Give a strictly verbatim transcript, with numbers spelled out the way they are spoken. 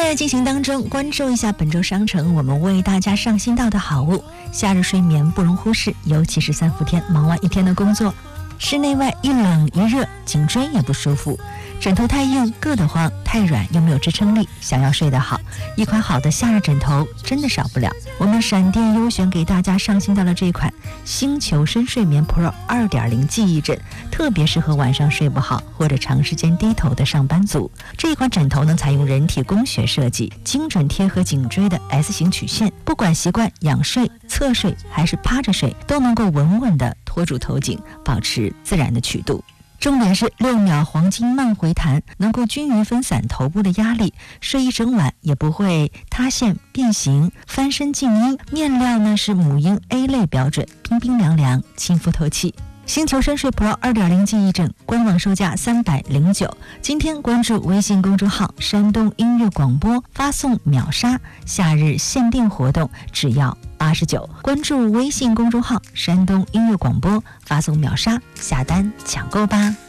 在进行当中，关注一下本周商城我们为大家上新到的好物。夏日睡眠不容忽视，尤其是三伏天忙完一天的工作，室内外一冷一热，颈椎也不舒服，枕头太硬硌得慌，太软又没有支撑力，想要睡得好，一款好的夏日枕头真的少不了。我们闪电优选给大家上新到了这款星球深睡眠 Pro 二点零 记忆枕，特别适合晚上睡不好或者长时间低头的上班族。这款枕头呢，采用人体工学设计，精准贴合颈椎的 S 型曲线，不管习惯仰睡、侧睡还是趴着睡，都能够稳稳地托住头颈，保持自然的曲度。重点是六秒黄金慢回弹，能够均匀分散头部的压力，睡一整晚也不会塌陷变形。翻身静音，面料呢是母婴 A 类标准，冰冰凉凉，亲肤透气。星球深睡 Pro 二点零 记忆枕官网售价三百零九，今天关注微信公众号山东音乐广播，发送秒杀，夏日限定活动只要八十九。关注微信公众号山东音乐广播，发送秒杀，下单抢购吧。